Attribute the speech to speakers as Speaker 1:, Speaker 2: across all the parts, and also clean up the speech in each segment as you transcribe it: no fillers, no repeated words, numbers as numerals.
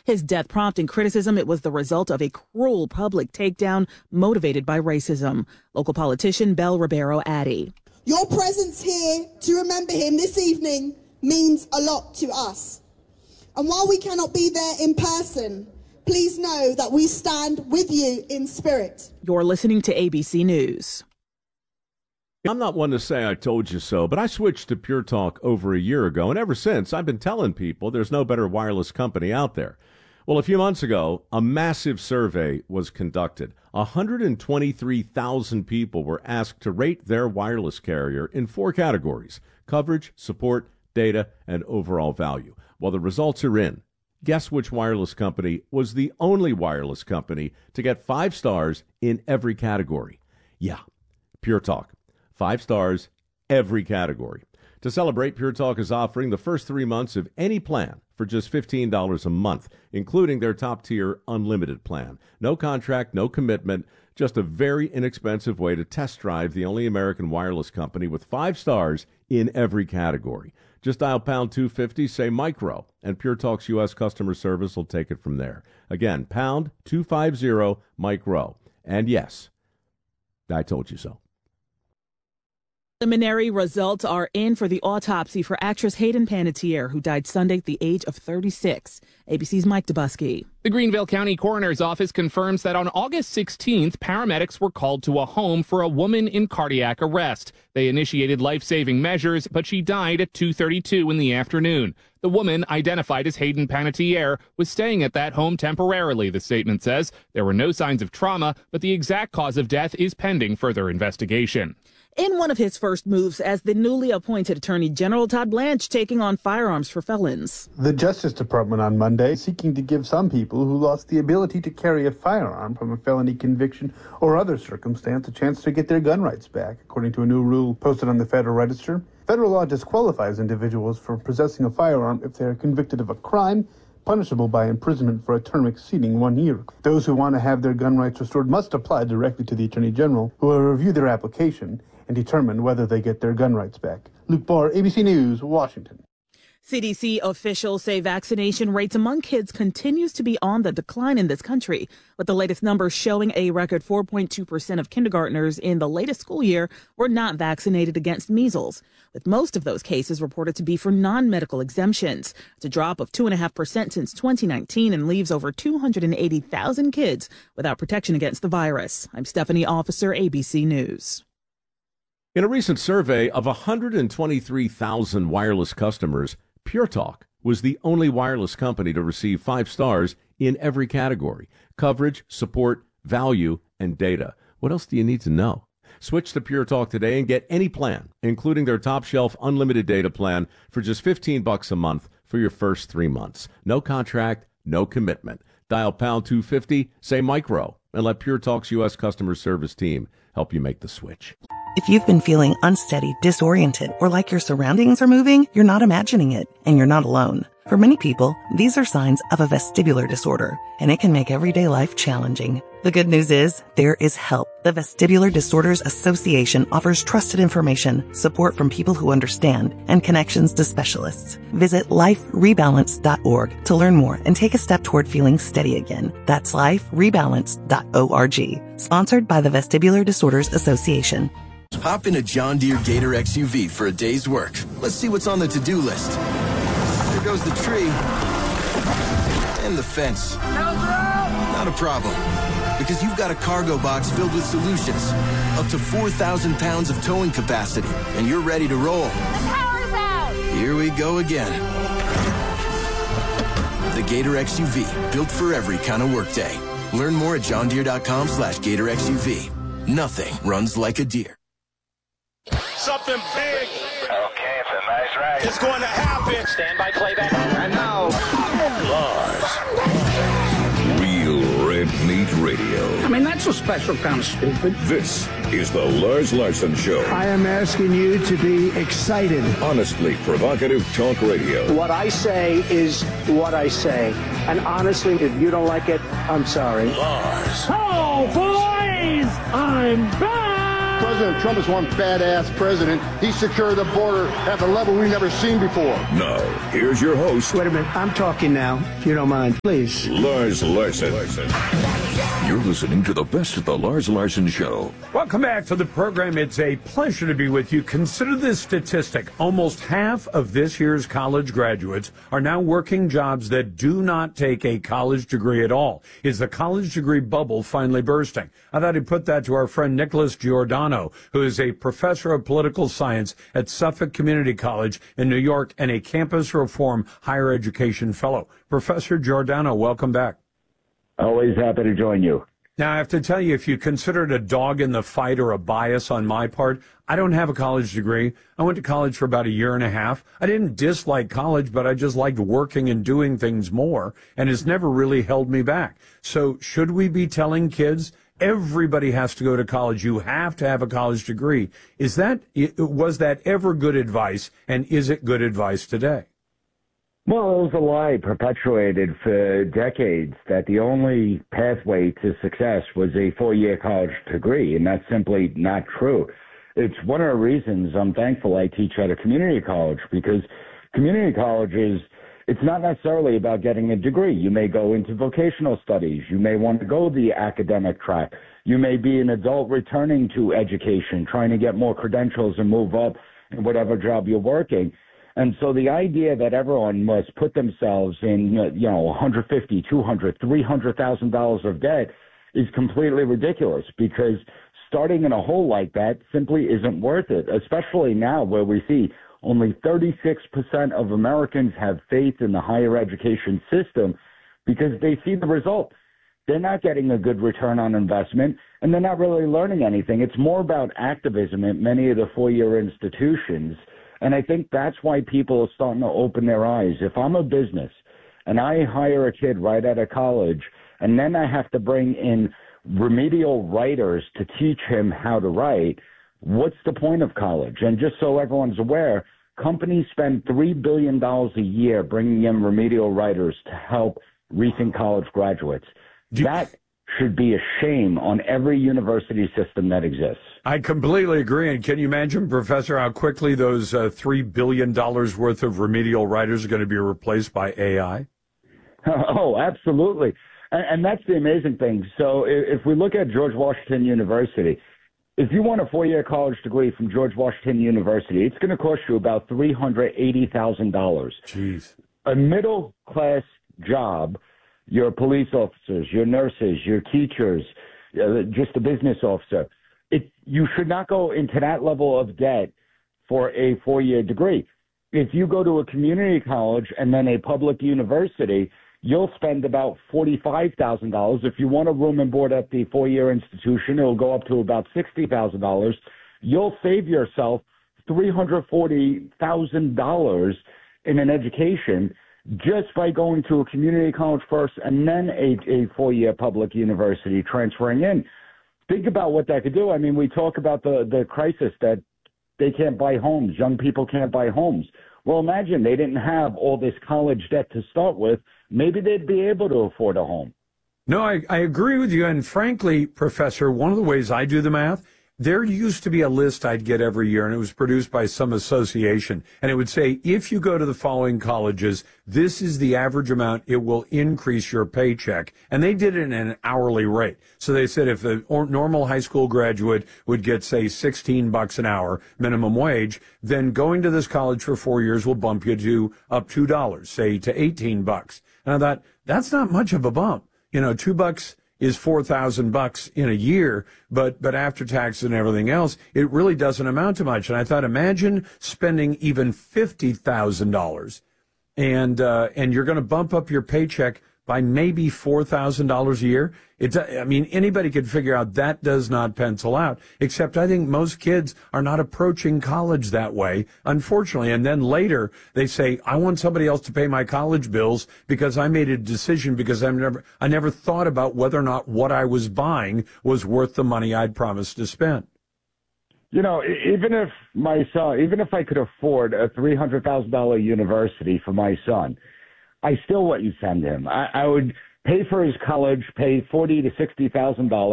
Speaker 1: His death prompting criticism. It was the result of a cruel public takedown motivated by racism. Local politician Bel Ribeiro Addy.
Speaker 2: Your presence here to remember him this evening means a lot to us. And while we cannot be there in person, please know that we stand with you in spirit.
Speaker 1: You're listening to ABC News.
Speaker 3: I'm not one to say I told you so, but I switched to Pure Talk over a year ago, and ever since I've been telling people there's no better wireless company out there. Well, a few months ago, a massive survey was conducted. 123,000 people were asked to rate their wireless carrier in 4 categories: coverage, support, data, and overall value. Well, the results are in. Guess which wireless company was the only wireless company to get 5 stars in every category? Yeah, Pure Talk. 5 stars, every category. To celebrate, Pure Talk is offering the first 3 months of any plan for just $15 a month, including their top-tier unlimited plan. No contract, no commitment, just a very inexpensive way to test drive the only American wireless company with 5 stars in every category. Just dial pound 250, say micro, and Pure Talk's U.S. customer service will take it from there. Again, pound 250 micro. And yes, I told you so.
Speaker 1: Preliminary results are in for the autopsy for actress Hayden Panettiere, who died Sunday at the age of 36. ABC's Mike Dubusky.
Speaker 4: The Greenville County Coroner's Office confirms that on August 16th, paramedics were called to a home for a woman in cardiac arrest. They initiated life-saving measures, but she died at 2:32 in the afternoon. The woman, identified as Hayden Panettiere, was staying at that home temporarily, the statement says. There were no signs of trauma, but the exact cause of death is pending further investigation.
Speaker 1: In one of his first moves as the newly appointed Attorney General, Todd Blanche taking on firearms for felons.
Speaker 5: The Justice Department on Monday seeking to give some people who lost the ability to carry a firearm from a felony conviction or other circumstance a chance to get their gun rights back, according to a new rule posted on the Federal Register. Federal law disqualifies individuals for possessing a firearm if they are convicted of a crime punishable by imprisonment for a term exceeding 1 year. Those who want to have their gun rights restored must apply directly to the Attorney General, who will review their application and determine whether they get their gun rights back. Luke Barr, ABC News, Washington.
Speaker 1: CDC officials say vaccination rates among kids continues to be on the decline in this country, with the latest numbers showing a record 4.2% of kindergartners in the latest school year were not vaccinated against measles, with most of those cases reported to be for non-medical exemptions. It's a drop of 2.5% since 2019 and leaves over 280,000 kids without protection against the virus. I'm Stephanie Officer, ABC News.
Speaker 3: In a recent survey of 123,000 wireless customers, Pure Talk was the only wireless company to receive 5 stars in every category: coverage, support, value, and data. What else do you need to know? Switch to Pure Talk today and get any plan, including their top-shelf unlimited data plan, for just $15 a month for your first 3 months. No contract, no commitment. Dial pound 250, say micro, and let Pure Talk's U.S. customer service team help you make the switch.
Speaker 6: If you've been feeling unsteady, disoriented, or like your surroundings are moving, you're not imagining it, and you're not alone. For many people, these are signs of a vestibular disorder, and it can make everyday life challenging. The good news is, there is help. The Vestibular Disorders Association offers trusted information, support from people who understand, and connections to specialists. Visit liferebalance.org to learn more and take a step toward feeling steady again. That's liferebalance.org. Sponsored by the Vestibular Disorders Association.
Speaker 7: Hop in a John Deere Gator XUV for a day's work. Let's see what's on the to-do list. There goes the tree. And the fence. Not a problem. Because you've got a cargo box filled with solutions. Up to 4,000 pounds of towing capacity. And you're ready to roll.
Speaker 8: The power's out!
Speaker 7: Here we go again. The Gator XUV. Built for every kind of workday. Learn more at johndeere.com/Gator XUV. Nothing runs like a Deere.
Speaker 9: Something big.
Speaker 10: Okay, it's a nice ride.
Speaker 9: It's going to happen.
Speaker 10: Stand by playback. And now,
Speaker 11: Lars. Real Red Meat Radio.
Speaker 12: I mean, that's a special kind of stupid.
Speaker 11: This is the Lars Larson Show.
Speaker 12: I am asking you to be excited.
Speaker 11: Honestly provocative talk radio.
Speaker 12: What I say is what I say. And honestly, if you don't like it, I'm sorry.
Speaker 11: Lars.
Speaker 12: Oh, boys! I'm back!
Speaker 8: President Trump is one badass president. He secured the border at a level we've never seen before.
Speaker 11: Now, here's your host.
Speaker 12: Wait a minute. I'm talking now, if you don't mind. Please.
Speaker 11: Lars Larson. You're listening to the best of the Lars Larson Show.
Speaker 13: Welcome back to the program. It's a pleasure to be with you. Consider this statistic. Almost half of this year's college graduates are now working jobs that do not take a college degree at all. Is the college degree bubble finally bursting? I thought I'd put that to our friend Nicholas Giordano, who is a professor of political science at Suffolk Community College in New York and a campus reform higher education fellow. Professor Giordano, welcome back.
Speaker 14: Always happy to join you.
Speaker 13: Now, I have to tell you, if you consider it a dog in the fight or a bias on my part, I don't have a college degree. I went to college for about a year and a half. I didn't dislike college, but I just liked working and doing things more, and it's never really held me back. So should we be telling kids everybody has to go to college? You have to have a college degree. Was that ever good advice, and is it good advice today?
Speaker 14: Well, it was a lie perpetuated for decades that the only pathway to success was a 4-year college degree, and that's simply not true. It's one of the reasons I'm thankful I teach at a community college, because community college it's not necessarily about getting a degree. You may go into vocational studies. You may want to go the academic track. You may be an adult returning to education, trying to get more credentials and move up in whatever job you're working. And so the idea that everyone must put themselves in, $150,000, $200,000, $300,000 of debt is completely ridiculous, because starting in a hole like that simply isn't worth it, especially now where we see only 36% of Americans have faith in the higher education system because they see the result. They're not getting a good return on investment, and they're not really learning anything. It's more about activism at many of the 4-year institutions. And I think that's why people are starting to open their eyes. If I'm a business and I hire a kid right out of college, and then I have to bring in remedial writers to teach him how to write, what's the point of college? And just so everyone's aware, companies spend $3 billion a year bringing in remedial writers to help recent college graduates. That should be a shame on every university system that exists.
Speaker 13: I completely agree. And can you imagine, Professor, how quickly those $3 billion worth of remedial writers are going to be replaced by AI?
Speaker 14: Oh, absolutely. And that's the amazing thing. So if we look at George Washington University, if you want a 4-year college degree from George Washington University, it's going to cost you about $380,000.
Speaker 13: Jeez.
Speaker 14: A middle-class job, your police officers, your nurses, your teachers, just a business officer, you should not go into that level of debt for a 4-year degree. If you go to a community college and then a public university, you'll spend about $45,000. If you want a room and board at the 4-year institution, it'll go up to about $60,000. You'll save yourself $340,000 in an education just by going to a community college first and then a 4-year public university transferring in. Think about what that could do. I mean, we talk about the crisis that they can't buy homes. Young people can't buy homes. Well, imagine they didn't have all this college debt to start with. Maybe they'd be able to afford a home.
Speaker 13: No, I agree with you. And frankly, Professor, one of the ways I do the math, there used to be a list I'd get every year, and it was produced by some association. And it would say, if you go to the following colleges, this is the average amount it will increase your paycheck. And they did it in an hourly rate. So they said if a normal high school graduate would get, say, $16 an hour minimum wage, then going to this college for 4 years will bump you to up $2, say to $18. And I thought, that's not much of a bump. $2 is $4,000 in a year, but after taxes and everything else, it really doesn't amount to much. And I thought, imagine spending even $50,000, and you're going to bump up your paycheck by maybe $4,000 a year. Anybody could figure out that does not pencil out, except I think most kids are not approaching college that way, unfortunately. And then later they say, I want somebody else to pay my college bills because I made a decision because I never thought about whether or not what I was buying was worth the money I'd promised to spend.
Speaker 14: Even if I could afford a $300,000 university for my son, I still let you send him. I would pay for his college, pay $40,000 to $60,000,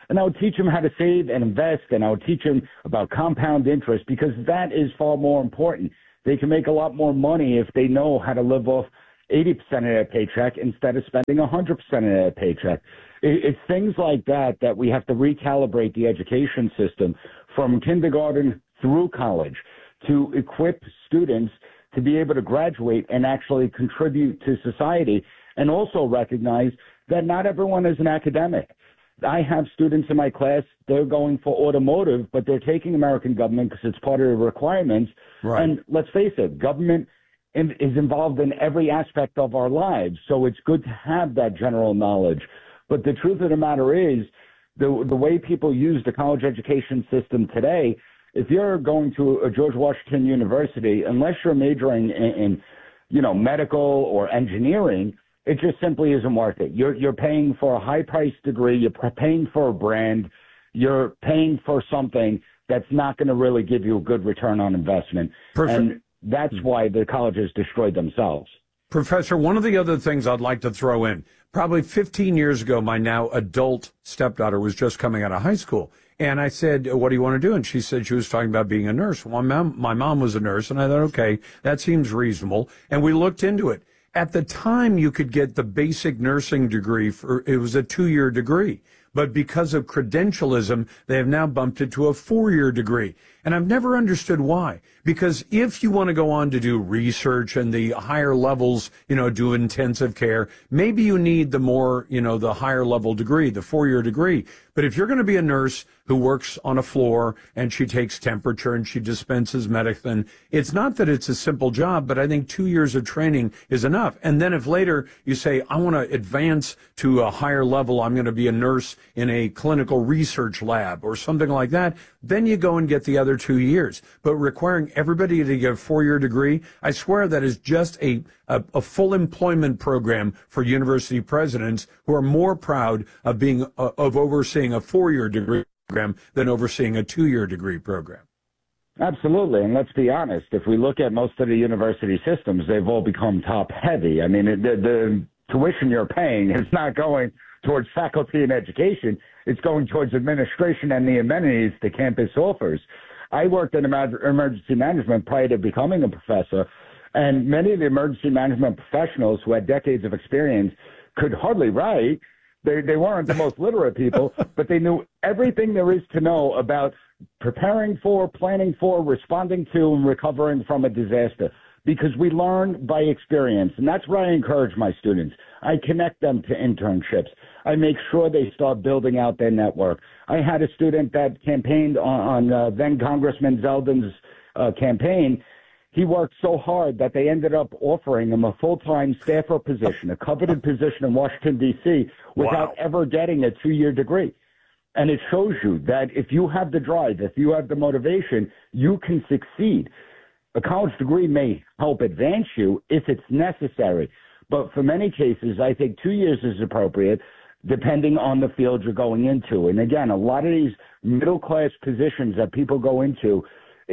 Speaker 14: And I would teach them how to save and invest, and I would teach them about compound interest, because that is far more important. They can make a lot more money if they know how to live off 80% of their paycheck instead of spending 100% of their paycheck. It's things like that that we have to recalibrate the education system from kindergarten through college to equip students to be able to graduate and actually contribute to society, and also recognize that not everyone is an academic. I have students in my class, they're going for automotive, but they're taking American government because it's part of the requirements. Right. And let's face it, government is involved in every aspect of our lives, so it's good to have that general knowledge. But the truth of the matter is, the way people use the college education system today, if you're going to a George Washington University, unless you're majoring in medical or engineering, it just simply isn't worth it. You're paying for a high-priced degree. You're paying for a brand. You're paying for something that's not going to really give you a good return on investment. Perfect. And that's why the colleges destroyed themselves.
Speaker 13: Professor, one of the other things I'd like to throw in, probably 15 years ago, my now adult stepdaughter was just coming out of high school. And I said, what do you want to do? And she said she was talking about being a nurse. Well, my mom was a nurse, and I thought, okay, that seems reasonable. And we looked into it. At the time, you could get the basic nursing degree it was a 2-year degree. But because of credentialism, they have now bumped it to a 4-year degree. And I've never understood why. Because if you want to go on to do research and the higher levels, do intensive care, maybe you need the more, the higher level degree, the 4-year degree. But if you're going to be a nurse who works on a floor and she takes temperature and she dispenses medicine, it's not that it's a simple job, but I think 2 years of training is enough. And then if later you say, I want to advance to a higher level, I'm going to be a nurse in a clinical research lab or something like that, then you go and get the other 2 years. But requiring everybody to get a 4-year degree, I swear that is just a full employment program for university presidents who are more proud of overseeing a 4-year degree program than overseeing a 2-year degree program.
Speaker 14: Absolutely. And let's be honest, if we look at most of the university systems, they've all become top heavy. I mean, the tuition you're paying is not going towards faculty and education. It's going towards administration and the amenities the campus offers. I worked in emergency management prior to becoming a professor, and many of the emergency management professionals who had decades of experience could hardly write. They weren't the most literate people, but they knew everything there is to know about preparing for, planning for, responding to, and recovering from a disaster. Because we learn by experience, and that's where I encourage my students. I connect them to internships. I make sure they start building out their network. I had a student that campaigned on then Congressman Zeldin's campaign. He worked so hard that they ended up offering him a full-time staffer position, a coveted position in Washington, D.C., without ever getting a 2-year degree. And it shows you that if you have the drive, if you have the motivation, you can succeed. A college degree may help advance you if it's necessary. But for many cases, I think 2 years is appropriate, depending on the field you're going into. And again, a lot of these middle-class positions that people go into,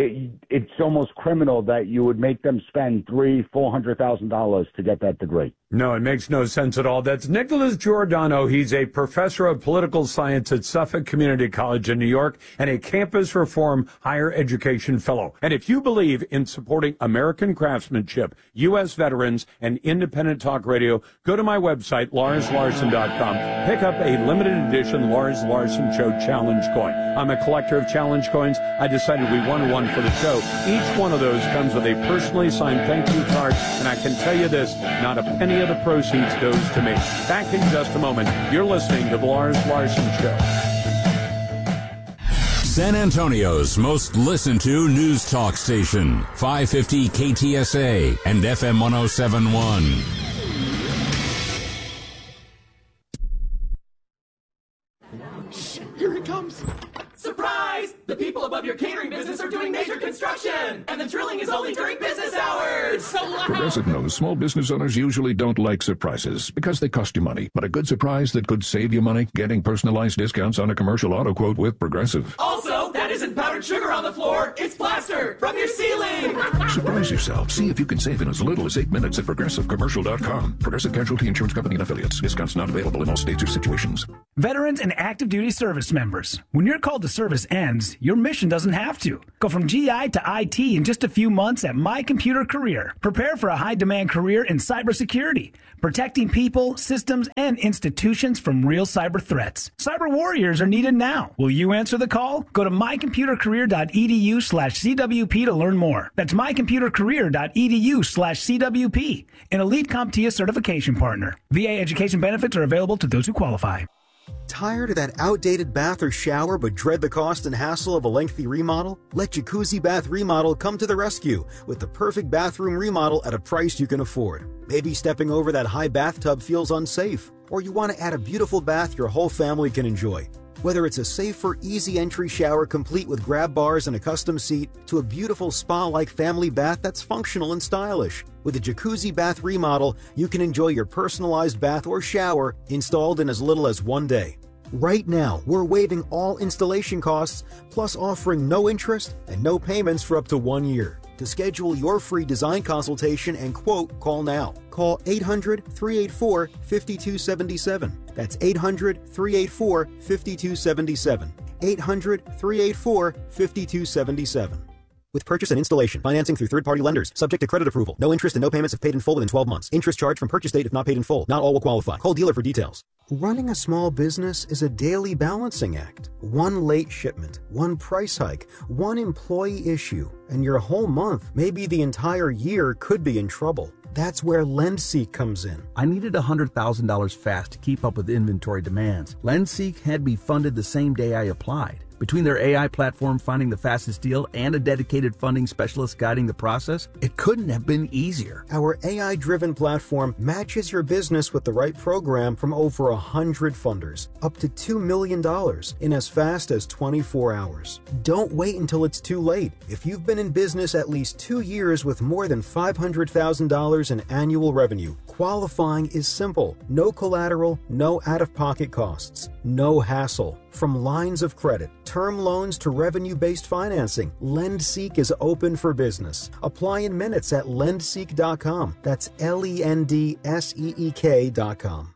Speaker 14: it's almost criminal that you would make them spend $300,000-$400,000 to get that degree.
Speaker 13: No, it makes no sense at all. That's Nicholas Giordano. He's a professor of political science at Suffolk Community College in New York and a Campus Reform higher education fellow. And if you believe in supporting American craftsmanship, U.S. veterans, and independent talk radio, go to my website, LarsLarson.com. Pick up a limited edition Lars Larson Show Challenge coin. I'm a collector of challenge coins. I decided we wanted one for the show. Each one of those comes with a personally signed thank you card, and I can tell you this, not a penny of the proceeds goes to me. Back in just a moment. You're listening to the Lars Larson Show.
Speaker 15: San Antonio's most listened to news talk station, 550 KTSA and FM 107.1.
Speaker 16: Shh, here it comes. Surprise! The people above your catering business are doing major construction, and the drilling is only during business hours. So loud.
Speaker 11: Progressive knows small business owners usually don't like surprises because they cost you money. But a good surprise that could save you money, getting personalized discounts on a commercial auto quote with Progressive.
Speaker 16: Also, that isn't powdered sugar on the floor. It's plaster from your ceiling.
Speaker 11: Surprise yourself. See if you can save in as little as 8 minutes at ProgressiveCommercial.com. Progressive Casualty Insurance Company and Affiliates. Discounts not available in all states or situations.
Speaker 17: Veterans and active duty service members, when your call to service ends, your mission doesn't have to. Go from GI to IT in just a few months at My Computer Career. Prepare for a high-demand career in cybersecurity, protecting people, systems, and institutions from real cyber threats. Cyber warriors are needed now. Will you answer the call? Go to mycomputercareer.edu/CWP to learn more. That's mycomputercareer.edu/CWP, an elite CompTIA certification partner. VA education benefits are available to those who qualify.
Speaker 18: Tired of that outdated bath or shower but dread the cost and hassle of a lengthy remodel? Let Jacuzzi Bath Remodel come to the rescue with the perfect bathroom remodel at a price you can afford. Maybe stepping over that high bathtub feels unsafe, or you want to add a beautiful bath your whole family can enjoy. Whether it's a safer, easy entry shower complete with grab bars and a custom seat, to a beautiful spa-like family bath that's functional and stylish. With a Jacuzzi Bath Remodel, you can enjoy your personalized bath or shower installed in as little as 1 day. Right now, we're waiving all installation costs, plus offering no interest and no payments for up to 1 year. To schedule your free design consultation and quote, call now. Call 800-384-5277. That's 800-384-5277. 800-384-5277. With purchase and installation, financing through third-party lenders, subject to credit approval. No interest and no payments if paid in full within 12 months. Interest charged from purchase date if not paid in full. Not all will qualify. Call dealer for details. Running a small business is a daily balancing act. One late shipment, one price hike, one employee issue, and your whole month, maybe the entire year, could be in trouble. That's where LendSeek comes in.
Speaker 19: I needed $100,000 fast to keep up with inventory demands. LendSeek had me funded the same day I applied. Between their AI platform finding the fastest deal and a dedicated funding specialist guiding the process, it couldn't have been easier.
Speaker 18: Our AI-driven platform matches your business with the right program from over 100 funders, up to $2 million in as fast as 24 hours. Don't wait until it's too late. If you've been in business at least 2 years with more than $500,000 in annual revenue, qualifying is simple. No collateral, no out-of-pocket costs, no hassle. From lines of credit, term loans to revenue-based financing, LendSeek is open for business. Apply in minutes at lendseek.com. That's LENDSEEK.com.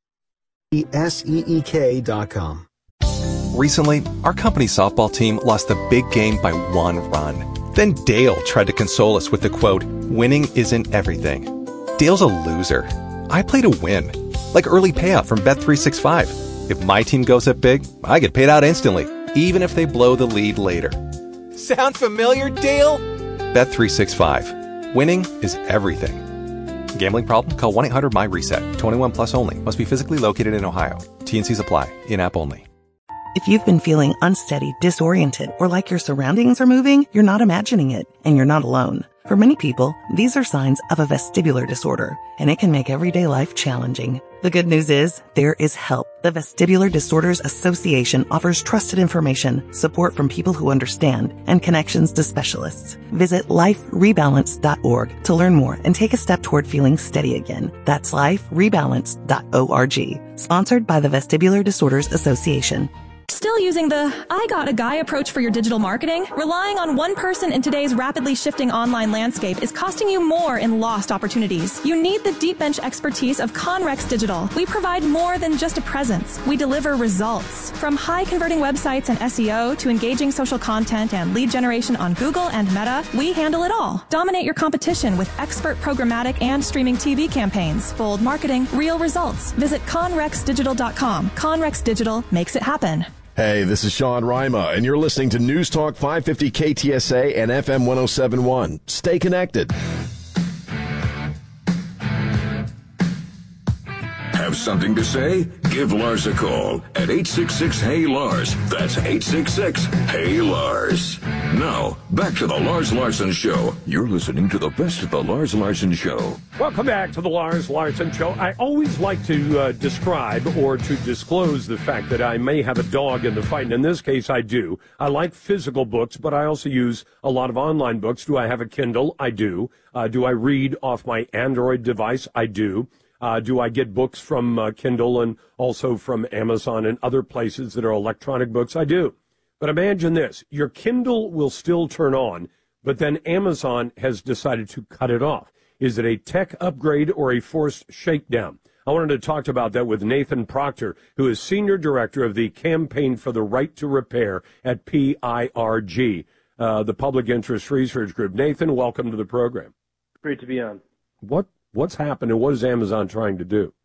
Speaker 18: SEEK.com.
Speaker 20: Recently, our company softball team lost the big game by 1 run. Then Dale tried to console us with the quote, "Winning isn't everything." Dale's a loser. I play to win, like early payout from Bet365. If my team goes up big, I get paid out instantly, even if they blow the lead later.
Speaker 21: Sound familiar, Dale?
Speaker 20: Bet365. Winning is everything. Gambling problem? Call 1-800-MY-RESET. 21 plus only. Must be physically located in Ohio. T&Cs apply. In-app only.
Speaker 6: If you've been feeling unsteady, disoriented, or like your surroundings are moving, you're not imagining it, and you're not alone. For many people, these are signs of a vestibular disorder, and it can make everyday life challenging. The good news is, there is help. The Vestibular Disorders Association offers trusted information, support from people who understand, and connections to specialists. Visit liferebalance.org to learn more and take a step toward feeling steady again. That's liferebalance.org. Sponsored by the Vestibular Disorders Association.
Speaker 22: Still using the I got a guy approach for your digital marketing? Relying on one person in today's rapidly shifting online landscape is costing you more in lost opportunities. You need the deep bench expertise of Conrex Digital. We provide more than just a presence. We deliver results. From high converting websites and SEO to engaging social content and lead generation on Google and Meta, we handle it all. Dominate your competition with expert programmatic and streaming TV campaigns. Bold marketing, real results. Visit conrexdigital.com. Conrex Digital makes it happen.
Speaker 23: Hey, this is Sean Rima, and you're listening to News Talk 550 KTSA and FM 107.1. Stay connected.
Speaker 11: Have something to say? Give Lars a call at 866-HEY-LARS. That's 866-HEY-LARS. Now, back to the Lars Larson Show. You're listening to the best of the Lars Larson Show.
Speaker 13: Welcome back to the Lars Larson Show. I always like to describe or to disclose the fact that I may have a dog in the fight, and in this case I do. I like physical books, but I also use a lot of online books. Do I have a Kindle? I do. Do I read off my Android device? I do. Do I get books from Kindle and also from Amazon and other places that are electronic books? I do. But imagine this. Your Kindle will still turn on, but then Amazon has decided to cut it off. Is it a tech upgrade or a forced shakedown? I wanted to talk about that with Nathan Proctor, who is Senior Director of the Campaign for the Right to Repair at PIRG, the Public Interest Research Group. Nathan, welcome to the program.
Speaker 2: Great to be on.
Speaker 13: What's happened and what is Amazon trying to do?